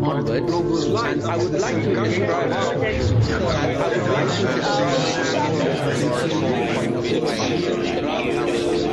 onwards, and I would like to describe and I would like to describe from the point of view.